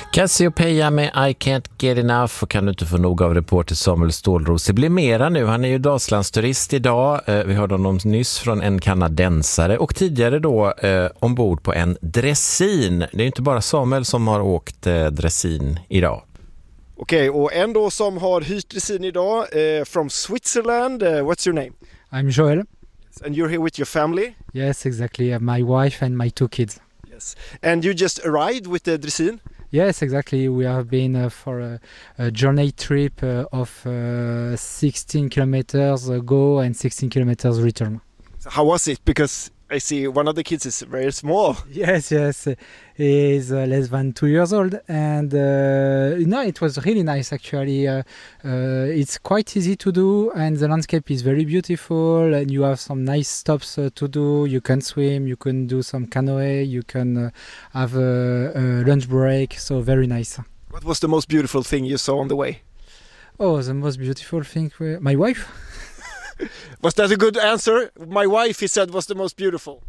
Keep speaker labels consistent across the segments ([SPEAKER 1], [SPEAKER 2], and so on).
[SPEAKER 1] Cassiopeia med I Can't Get Enough, och kan du inte få nog av reporter Samuel Stålros. Det blir mera nu, han är ju Dalslandsturist idag. Vi hörde honom nyss från en kanadensare och tidigare då ombord på en dressin. Det är ju inte bara Samuel som har åkt dressin idag.
[SPEAKER 2] Okej, och en då som har hyrt dressin idag, from Switzerland. What's your name?
[SPEAKER 3] I'm Joel.
[SPEAKER 2] And you're here with your family?
[SPEAKER 3] Yes, exactly. My wife and my 2 kids.
[SPEAKER 2] Yes. And you just arrived with the dressin?
[SPEAKER 3] Yes, exactly. We have been for a journey trip of 16 kilometers go and 16 kilometers return.
[SPEAKER 2] So how was it? Because I see one of the kids is very small.
[SPEAKER 3] Yes. He is less than 2 years old, and no, it was really nice actually. It's quite easy to do, and the landscape is very beautiful, and you have some nice stops to do. You can swim, you can do some canoe, you can have a lunch break, so very nice.
[SPEAKER 2] What was the most beautiful thing you saw on the way?
[SPEAKER 3] Oh, the most beautiful thing, my wife.
[SPEAKER 2] Was that a good answer? My wife, he said, was the most beautiful.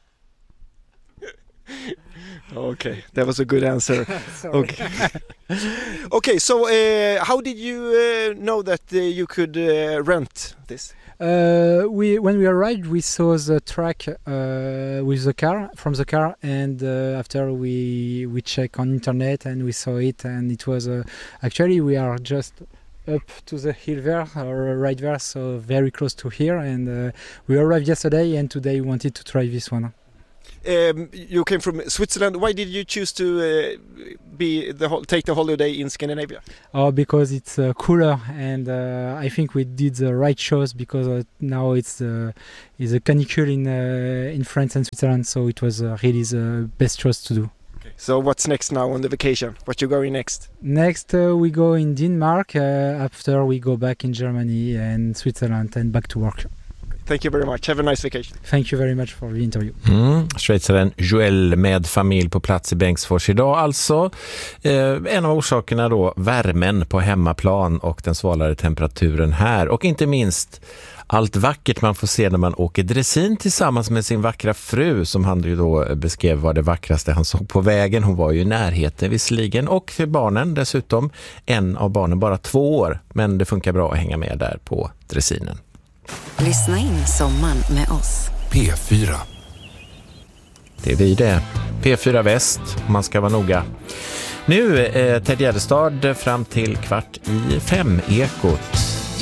[SPEAKER 2] Okay, that was a good answer. Okay. Okay, so how did you know that you could rent this?
[SPEAKER 3] When we arrived, we saw the track with the car from the car, and after we checked on internet and we saw it, and it was actually we are just up to the hill there, or right there, so very close to here, and we arrived yesterday, and today we wanted to try this one.
[SPEAKER 2] You came from Switzerland. Why did you choose to take the holiday in Scandinavia?
[SPEAKER 3] Oh, because it's cooler, and I think we did the right choice, because now it's a canicule in France and Switzerland, so it was really the best choice to do.
[SPEAKER 2] Okay. So what's next now on the vacation? What you going next?
[SPEAKER 3] Next we go in Denmark. After we go back in Germany and Switzerland and back to work.
[SPEAKER 2] Thank you very much. Have a nice vacation.
[SPEAKER 3] Thank you very much for the interview.
[SPEAKER 1] Schweizaren Joel med familj på plats i Bengtsfors idag alltså. En av orsakerna då värmen på hemmaplan och den svalare temperaturen här, och inte minst allt vackert man får se när man åker dressin tillsammans med sin vackra fru, som han ju då beskrev var det vackraste han såg på vägen. Hon var ju i närheten visserligen, och för barnen dessutom, en av barnen bara 2 år, men det funkar bra att hänga med där på dressinen.
[SPEAKER 4] Lyssna in sommaren med oss.
[SPEAKER 5] P4.
[SPEAKER 1] Det är vi det. P4 Väst, om man ska vara noga. Nu Ted Gärdestad fram till 4:15 Ekot.